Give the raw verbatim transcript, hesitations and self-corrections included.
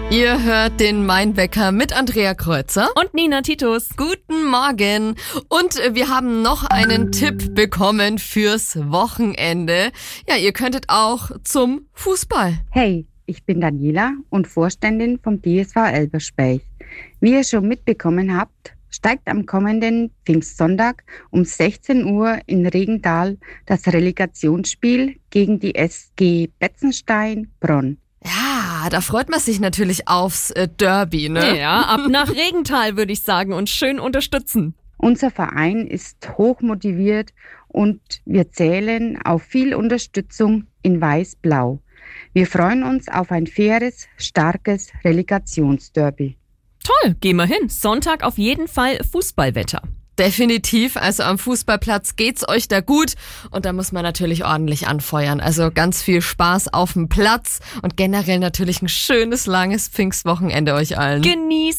Ihr hört den Mainwecker mit Andrea Kreuzer und Nina Titus. Guten Morgen. Und wir haben noch einen Tipp bekommen fürs Wochenende. Ja, ihr könntet auch zum Fußball. Hey, ich bin Daniela und Vorständin vom D S V Elberspeich. Wie ihr schon mitbekommen habt, steigt am kommenden Pfingstsonntag um sechzehn Uhr in Regenthal das Relegationsspiel gegen die S G Betzenstein-Bronn. Ja, da freut man sich natürlich aufs äh, Derby, ne? Ja, ab nach Regenthal würde ich sagen und schön unterstützen. Unser Verein ist hoch motiviert und wir zählen auf viel Unterstützung in Weiß-Blau. Wir freuen uns auf ein faires, starkes Relegationsderby. Toll, gehen wir hin. Sonntag auf jeden Fall Fußballwetter. Definitiv, also am Fußballplatz geht's euch da gut und da muss man natürlich ordentlich anfeuern. Also ganz viel Spaß auf dem Platz und generell natürlich ein schönes, langes Pfingstwochenende euch allen. Genießt